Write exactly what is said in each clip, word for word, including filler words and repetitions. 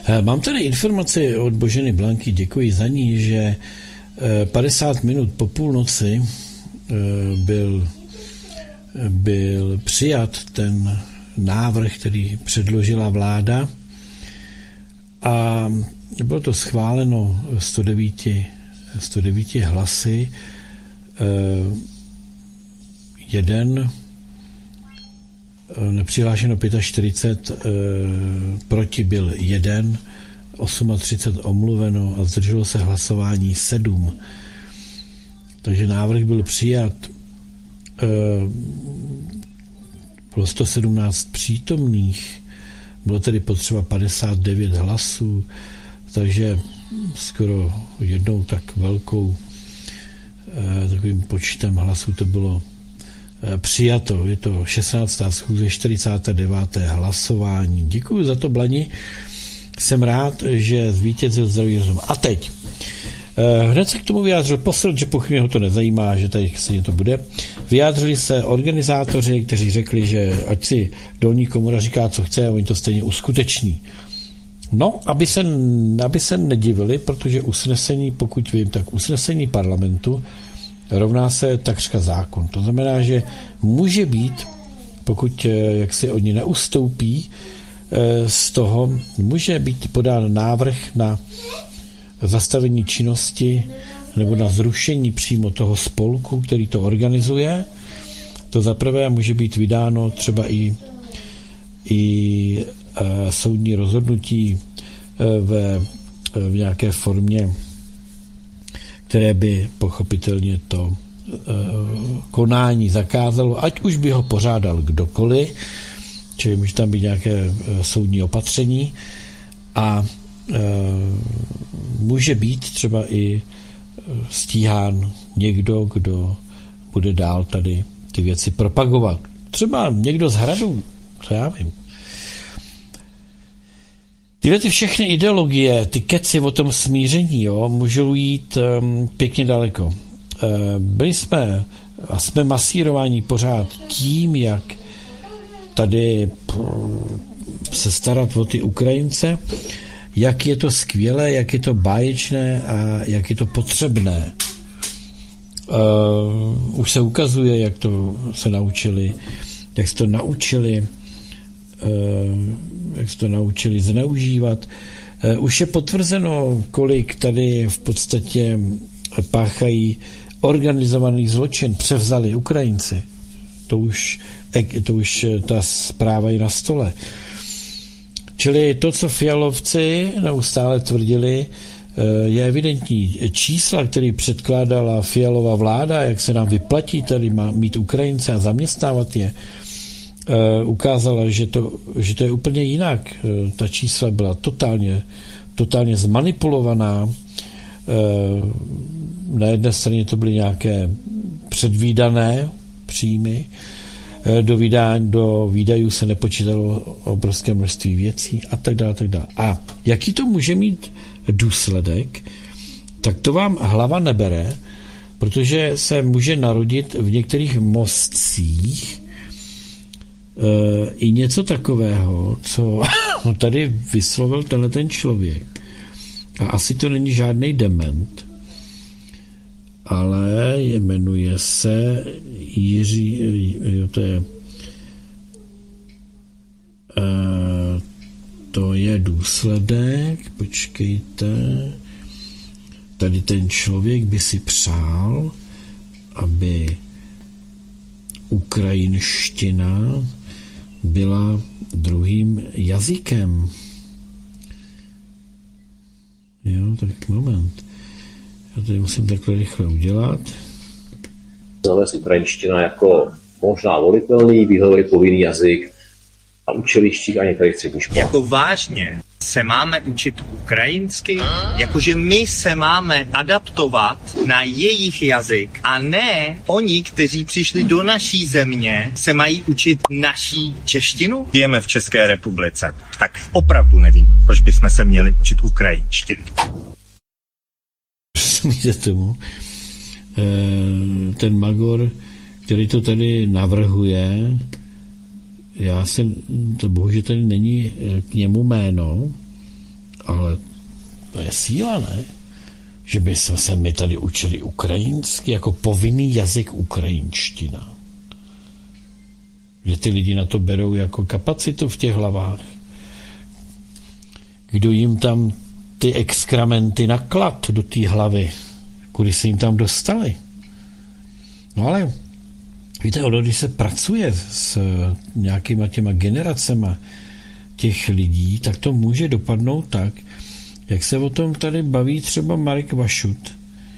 Mám tady informaci od Boženy Blanky, děkuji za ní, že padesát minut po půlnoci byl, byl přijat ten návrh, který předložila vláda a bylo to schváleno sto devět hlasy, jeden nepřihlášeno čtyřicet pět, proti byl jeden, třicet osm omluveno a zdrželo se hlasování sedm. Takže návrh byl přijat. Bylo sto sedmnáct přítomných, bylo tedy potřeba padesát devět hlasů, takže skoro jednou tak velkou takovým počtem hlasů to bylo přijato. Je to šestnáctá schůze, čtyřicáté deváté hlasování. Děkuji za to, Blani. Jsem rád, že zvítězil zdravý rozum. A teď. Hned se k tomu vyjádřil posel, že pochybně ho to nezajímá, že tady se to bude. Vyjádřili se organizátoři, kteří řekli, že ať si dolní komora říká, co chce, a oni to stejně uskuteční. No, aby se, aby se nedivili, protože usnesení, pokud vím, tak usnesení parlamentu rovná se takřka zákon. To znamená, že může být, pokud jak si oni neustoupí z toho, může být podán návrh na zastavení činnosti nebo na zrušení přímo toho spolku, který to organizuje. To zaprvé může být vydáno třeba i, i e, soudní rozhodnutí e, ve, v nějaké formě, které by pochopitelně to e, konání zakázalo, ať už by ho pořádal kdokoliv, čili může tam být nějaké e, soudní opatření a e, může být třeba i stíhán někdo, kdo bude dál tady ty věci propagovat. Třeba někdo z Hradu, co já vím. Tyhle ty všechny ideologie, ty keci o tom smíření, jo, můžou jít um, pěkně daleko. Uh, byli jsme a jsme masírováni pořád tím, jak tady se starat o ty Ukrajince, jak je to skvělé, jak je to báječné a jak je to potřebné. Uh, už se ukazuje, jak to se naučili, jak se to naučili, uh, jak se to naučili zneužívat. Uh, už je potvrzeno, kolik tady v podstatě páchají organizovaný zločin, převzali Ukrajinci. To už, to už ta zpráva je na stole. Čili to, co Fialovci neustále tvrdili, je evidentní. Čísla, které předkládala Fialová vláda, jak se nám vyplatí tady mít Ukrajince a zaměstnávat je, ukázala, že to, že to je úplně jinak. Ta čísla byla totálně, totálně zmanipulovaná. Na jedné straně to byly nějaké předvídané příjmy, do, vydání, do výdajů se nepočítalo obrovské množství věcí a tak dále, tak dále. A jaký to může mít důsledek, tak to vám hlava nebere, protože se může narodit v některých mostcích e, i něco takového, co tady vyslovil tenhle ten člověk. A asi to není žádný dement, ale jmenuje se Jiří, jo, to je uh, to je důsledek, počkejte, tady ten člověk by si přál, aby ukrajinština byla druhým jazykem. Jo, tak moment. Já tady musím takhle rychle udělat. Zavést ukrajinština jako možná volitelný, výhledový povinný jazyk a učilištích a některých středních škol. Jako vážně se máme učit ukrajinsky, jakože my se máme adaptovat na jejich jazyk a ne oni, kteří přišli do naší země, se mají učit naší češtinu? Žijeme v České republice, tak opravdu nevím, proč bychom se měli učit ukrajinštinu. Smíte tomu, ten Magor, který to tady navrhuje, já jsem, to bohužel tady není k němu jméno, ale to je síla, ne? Že by jsme se my tady učili ukrajinsky jako povinný jazyk ukrajinština. Že ty lidi na to berou jako kapacitu v těch hlavách. Kdo jim tam ty exkramenty naklad do té hlavy, kudy se jim tam dostali. No ale víte, ono, když se pracuje s nějakýma těma generacema těch lidí, tak to může dopadnout tak, jak se o tom tady baví třeba Marek Vašut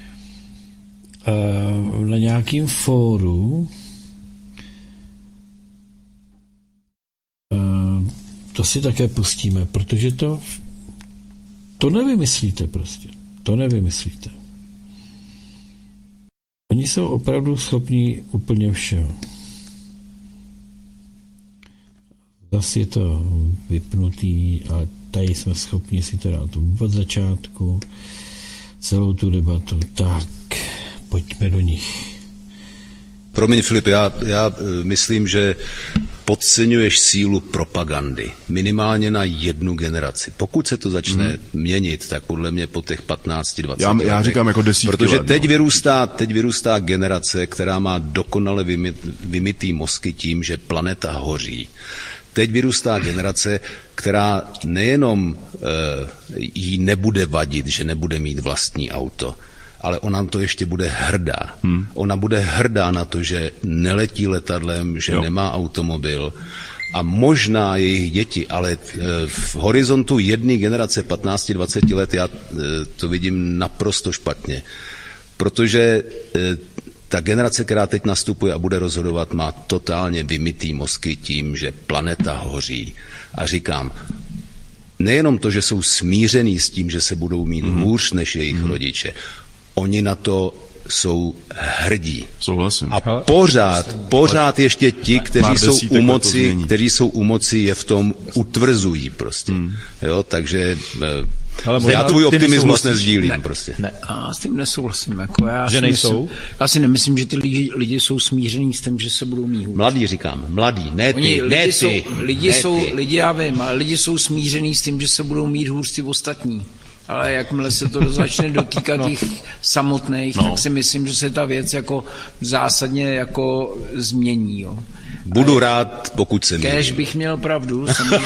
na nějakým fóru. To si také pustíme, protože to to nevymyslíte prostě. To nevymyslíte. Oni jsou opravdu schopní úplně všeho. Zase je to vypnutý, ale tady jsme schopni si to dát od začátku, celou tu debatu. Tak, pojďme do nich. Promiň, Filip, já, já myslím, že podceňuješ sílu propagandy. Minimálně na jednu generaci. Pokud se to začne hmm. měnit, tak podle mě po těch patnácti dvaceti já, já říkám jako desítky Protože let, teď, no. vyrůstá, teď vyrůstá generace, která má dokonale vymyt, vymytý mozky tím, že planeta hoří. Teď vyrůstá generace, která nejenom e, jí nebude vadit, že nebude mít vlastní auto, ale ona to ještě bude hrdá. Hmm. Ona bude hrdá na to, že neletí letadlem, že jo. nemá automobil a možná jejich děti, ale v horizontu jedné generace patnácti dvaceti let já to vidím naprosto špatně. Protože ta generace, která teď nastupuje a bude rozhodovat, má totálně vymytý mozky tím, že planeta hoří. A říkám, nejenom to, že jsou smířený s tím, že se budou mít mm-hmm. hůř než jejich mm-hmm. rodiče, oni na to jsou hrdí. Souhlasím. A pořád, pořád ještě ti, kteří jsou u moci, kteří jsou u moci, je v tom utvrzují prostě. Hmm. Jo, takže ale já tvůj optimismus nezdílím ne, prostě. Ne, a s tím nesouhlasím. Jako já že nejsou? Myslím, já si nemyslím, že ty lidi, lidi jsou smíření s tím, že se budou mít hůř. Mladí říkám, mladí, ne ty, Oni, ne lidi ty. Jsou, lidi, ne jsou, ty. lidi, já vím, ale lidi jsou smíření s tím, že se budou mít hůř ty ostatní. Ale jakmile se to začne dotýkat no. těch samotných, no. tak si myslím, že se ta věc jako zásadně jako změní. Jo. Budu a rád, pokud se mýlím. Kéž bych měl pravdu.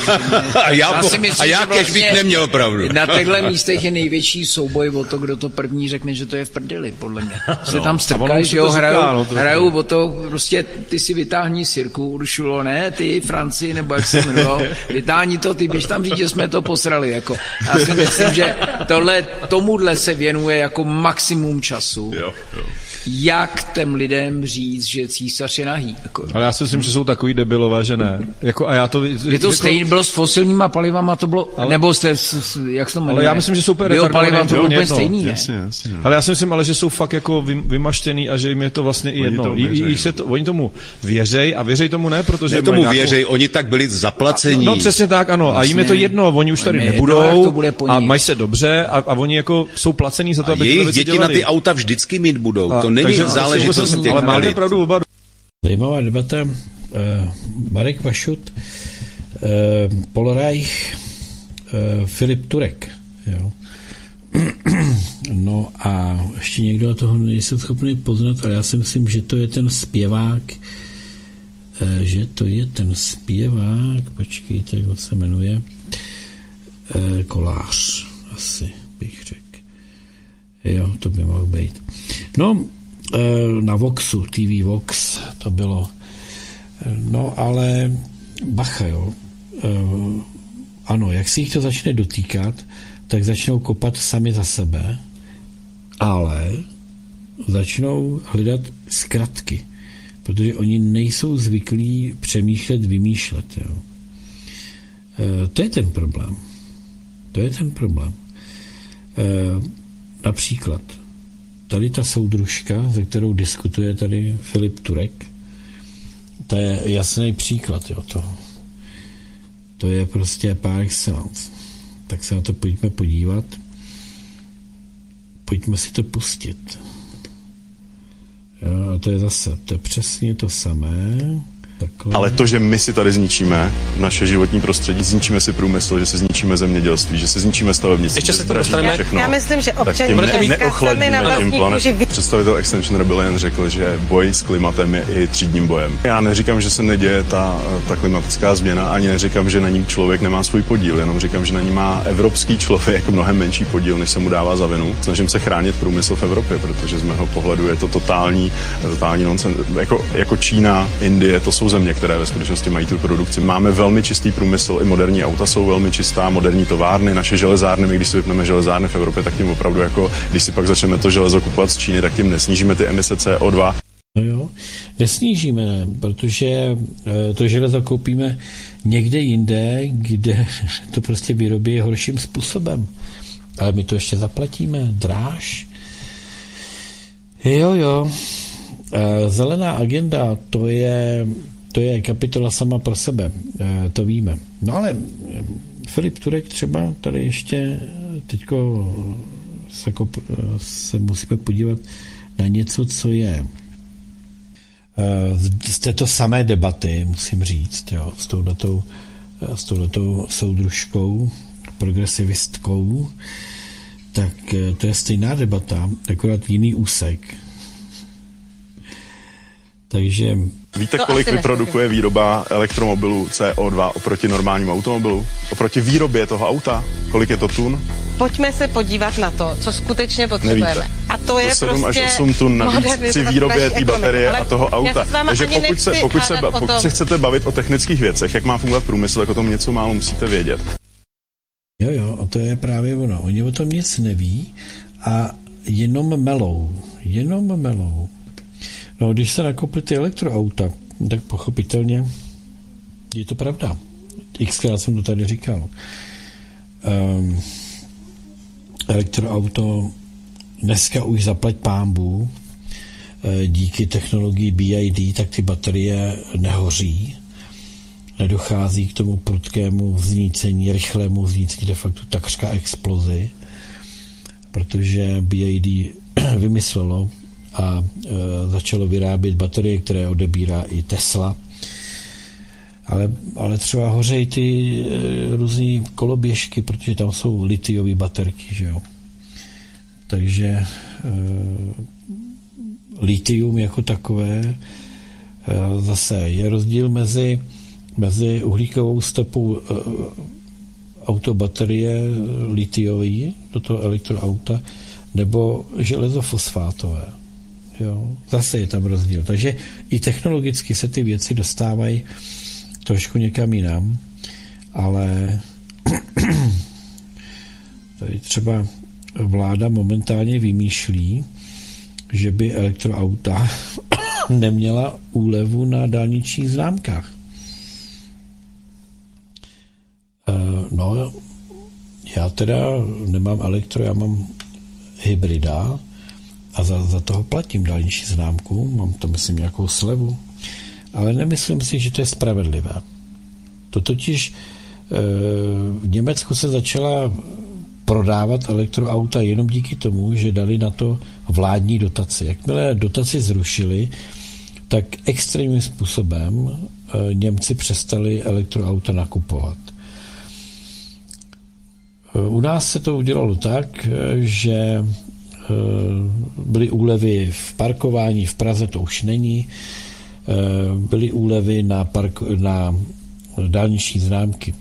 a já, já, po, si myslím, a já vlastně kež bych neměl pravdu. Na těchto místech je největší souboj o to, kdo to první řekne, že to je v prdeli, podle mě. Se no. tam strkají, že jo, hrajou, no, hrajou o to, prostě ty si vytáhni Sirku, Uršulo, ne, ty Francii, nebo jak se jmenoval, vytáhni to, ty běž tam říct, že jsme to posrali, jako. Já si myslím, že tohle, tomuhle se věnuje jako maximum času. Jo, jo. Jak těm lidem říct, že císař je nahý. Jako. Ale já si myslím, že jsou takový debilové, že ne. Jako, a já to, je to jako, stejně bylo s fosilníma palivama, to bylo, ale, nebo jste, jak se to jmenuje? Ale já myslím, že jsou biopaliva, to bylo úplně stejný, jasně, jasně. Ale já si myslím, ale že jsou fakt jako vymaštěný a že jim je to vlastně i jedno. Oni, věřej, I, i se to, oni tomu věřej a věřej tomu ne, protože... Ne tomu nějakou... věřej, oni tak byli zaplacení. No, no přesně tak, ano. Vlastně, a jim je to jedno, oni už tady nebudou a mají se dobře a, a oni jako jsou placení za to, aby jejich děti na ty auta vždycky mít budou. To není záležitost. Ale máte pravdu oba. Zajímavá debata. Uh, Marek Vašut, uh, Paul Reich, uh, Filip Turek. Jo. No a ještě někdo na toho nejsem schopný poznat, ale já si myslím, že to je ten zpěvák, uh, že to je ten zpěvák, počkejte, jak se jmenuje, uh, Kolář, asi bych řekl. Jo, to by mohl být. No, na Voxu, T V Vox, to bylo. No, ale bacha, jo. Ano, jak si jich to začne dotýkat, tak začnou kopat sami za sebe, ale začnou hledat zkratky, protože oni nejsou zvyklí přemýšlet, vymýšlet, jo. To je ten problém. To je ten problém. Například tady ta soudružka, ze kterou diskutuje tady Filip Turek, to je jasný příklad, jo, to, to je prostě par excellence. Tak se na to pojďme podívat. Pojďme si to pustit. Jo, a to je zase, to je přesně to samé. Takhle. Ale to, že my si tady zničíme naše životní prostředí, zničíme si průmysl, že se zničíme zemědělství, že se zničíme stavebnictví, ještě že se to dostaneme. všechno, já myslím, že občané ne, neochladíme tím planet. Vy... Představitel Extinction Rebellion řekl, že boj s klimatem je i třídním bojem. Já neříkám, že se neděje ta, ta klimatická změna, ani neříkám, že na ní člověk nemá svůj podíl, jenom říkám, že na ní má evropský člověk mnohem menší podíl, než se mu dává za vinu. Snažím se chránit průmysl v Evropě, protože z mého pohledu je to totální, totální nonsens. Jako, jako Čína, Indie, to jsou země, které ve skutečnosti mají tu produkci. Máme velmi čistý průmysl, i moderní auta jsou velmi čistá, moderní továrny, naše železárny, my když si vypneme železárny v Evropě, tak tím opravdu jako, když si pak začneme to železo kupovat z Číny, tak tím nesnížíme ty emise C O dva. No jo, nesnížíme, protože to železo koupíme někde jinde, kde to prostě vyrobí horším způsobem. Ale my to ještě zaplatíme dráž. Jo, jo. Zelená agenda, to je, to je kapitola sama pro sebe, to víme. No ale Filip Turek třeba tady ještě teďko se, se musíme podívat na něco, co je z této samé debaty, musím říct, jo, s touhletou, s touhletou soudružkou, progresivistkou, tak to je stejná debata, akorát jiný úsek. Takže... Víte, kolik vyprodukuje výroba elektromobilu C O dva oproti normálnímu automobilu? Oproti výrobě toho auta? Kolik je to tun? Pojďme se podívat na to, co skutečně potřebujeme. Nevíte. A to je sedm prostě... až osm tun navíc při výrobě té baterie a toho auta. Takže pokud se, pokud, se, pokud se chcete bavit o technických věcech, jak má fungovat průmysl, tak o tom něco málo musíte vědět. Jo, jo, a to je právě ono. Oni o tom nic neví a jenom melou. Jenom melou. No, když se nakoupí ty elektroauta, tak pochopitelně je to pravda. Xkrát jsem to tady říkal. Um, elektroauto dneska už zaplať pánbů, díky technologii B I D, tak ty baterie nehoří. Nedochází k tomu prudkému vznícení, rychlému vznícení, de facto takřka explozi, protože B I D vymyslelo a e, začalo vyrábět baterie, které odebírá i Tesla. Ale, ale třeba hořejí ty e, různý koloběžky, protože tam jsou litiové baterky, že jo. Takže e, litium jako takové e, zase je rozdíl mezi, mezi uhlíkovou stopou e, autobaterie litiový do toho elektroauta nebo železofosfátové. Jo, zase je tam rozdíl. Takže i technologicky se ty věci dostávají trošku někam jinam, ale tady třeba vláda momentálně vymýšlí, že by elektroauta neměla úlevu na dálničních známkách. No, já teda nemám elektro, já mám hybrida, a za, za toho platím dálniční známku, mám to, myslím, nějakou slevu, ale nemyslím si, že to je spravedlivé. To totiž e, v Německu se začala prodávat elektroauta jenom díky tomu, že dali na to vládní dotaci. Jakmile dotaci zrušili, tak extrémním způsobem e, Němci přestali elektroauta nakupovat. E, u nás se to udělalo tak, že byly úlevy v parkování, v Praze to už není, byly úlevy na, park, na dálniční známky.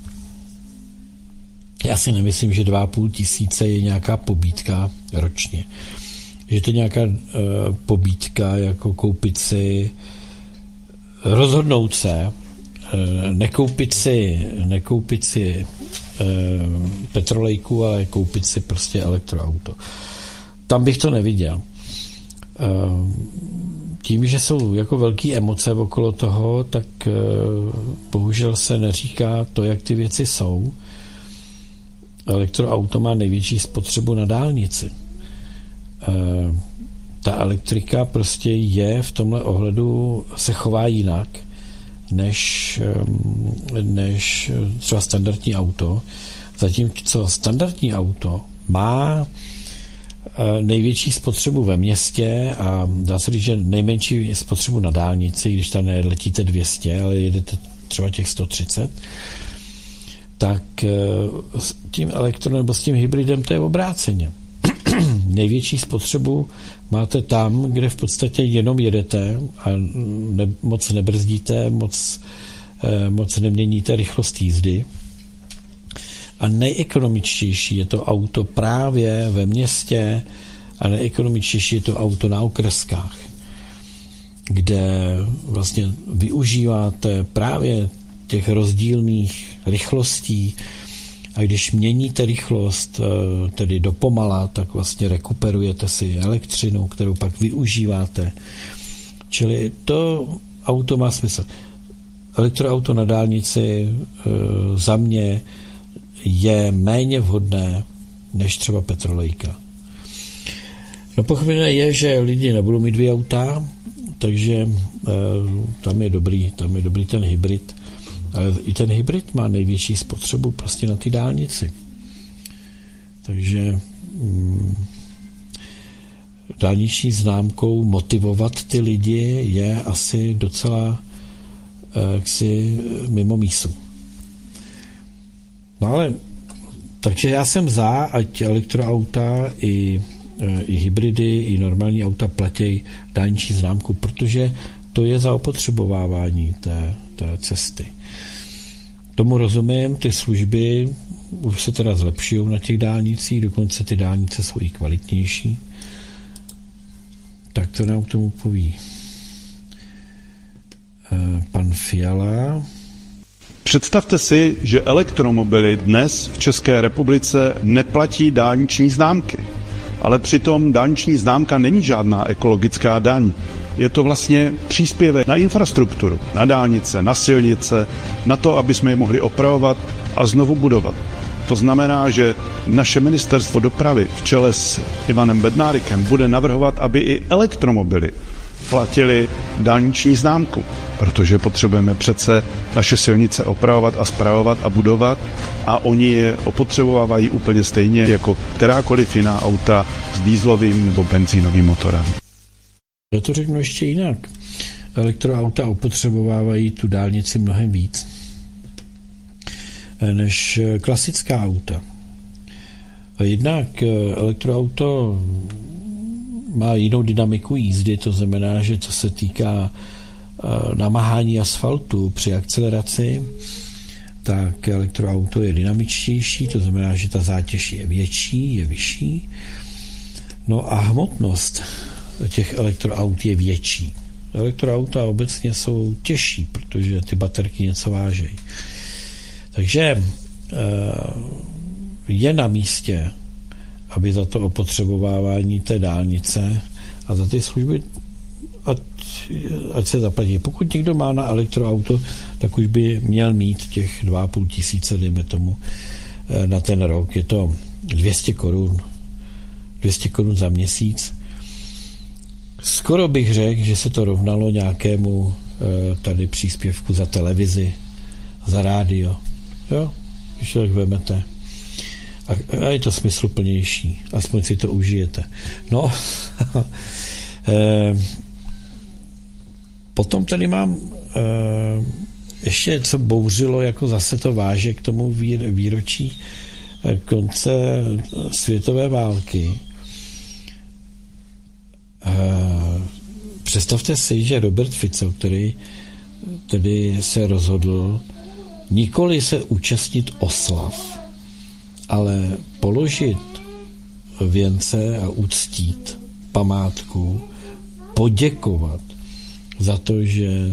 Já si nemyslím, že dva a půl tisíce je nějaká pobídka ročně. Že to je nějaká pobídka, jako koupit si, rozhodnout se, nekoupit si, nekoupit si petrolejku, ale koupit si prostě elektroauto. Tam bych to neviděl. Tím, že jsou jako velké emoce okolo toho, tak bohužel se neříká to, jak ty věci jsou. Elektroauto má největší spotřebu na dálnici. Ta elektrika prostě je v tomhle ohledu, se chová jinak, než, než třeba standardní auto. Zatímco standardní auto má největší spotřebu ve městě a dá se říct, že nejmenší spotřebu na dálnici, když tam neletíte dvě stě, ale jedete třeba těch sto třicet, tak s tím elektro nebo s tím hybridem to je obráceně. Největší spotřebu máte tam, kde v podstatě jenom jedete a ne, moc nebrzdíte, moc, moc neměníte rychlost jízdy. A nejekonomičtější je to auto právě ve městě a nejekonomičtější je to auto na okreskách, kde vlastně využíváte právě těch rozdílných rychlostí a když měníte rychlost, tedy dopomala, tak vlastně rekuperujete si elektřinu, kterou pak využíváte. Čili to auto má smysl. Elektroauto na dálnici za mě je méně vhodné než třeba petrolejka. No pochopitelné je, že lidi nebudou mít dvě auta, takže e, tam je dobrý, tam je dobrý ten hybrid. Ale i ten hybrid má největší spotřebu prostě na ty dálnici. Takže mm, dálniční známkou motivovat ty lidi je asi docela e, jaksi mimo mísu. No ale, takže já jsem za, ať elektroauta i, i hybridy, i normální auta platí dálniční známku, protože to je zaopotřebovávání té, té cesty. Tomu rozumím, ty služby už se teda zlepšují na těch dálnicích, dokonce ty dálnice jsou i kvalitnější. Tak to nám k tomu poví pan Fiala. Představte si, že elektromobily dnes v České republice neplatí dálniční známky. Ale přitom dálniční známka není žádná ekologická daň. Je to vlastně příspěvek na infrastrukturu, na dálnice, na silnice, na to, aby jsme je mohli opravovat a znovu budovat. To znamená, že naše ministerstvo dopravy v čele s Ivanem Bednárikem bude navrhovat, aby i elektromobily platili dálniční známku, protože potřebujeme přece naše silnice opravovat a spravovat a budovat a oni je opotřebovávají úplně stejně jako kterákoliv jiná auta s dieselovým nebo benzínovým motorem. Já to řeknu ještě jinak. Elektroauta opotřebovávají tu dálnici mnohem víc než klasická auta. A jednak elektroauto má jinou dynamiku jízdy, to znamená, že co se týká namáhání asfaltu při akceleraci, tak elektroauto je dynamičtější, to znamená, že ta zátěž je větší, je vyšší. No a hmotnost těch elektroaut je větší. Elektroauta obecně jsou těžší, protože ty baterky něco vážejí. Takže je na místě, aby za to opotřebovávání té dálnice a za ty služby ať, ať se zaplatí. Pokud někdo má na elektroauto, tak už by měl mít těch dva a půl tisíce, dejme tomu, na ten rok. Je to dvě stě korun. dvě stě korun za měsíc. Skoro bych řekl, že se to rovnalo nějakému tady příspěvku za televizi, za rádio. Jo, když to tak vemete. A je to smysluplnější. Aspoň si to užijete. No, potom tady mám ještě, co bouřilo, jako zase to váže k tomu výročí konce světové války. Představte si, že Robert Fico, který tedy se rozhodl nikoli se účastnit oslav, ale položit věnce a uctít památku, poděkovat za to, že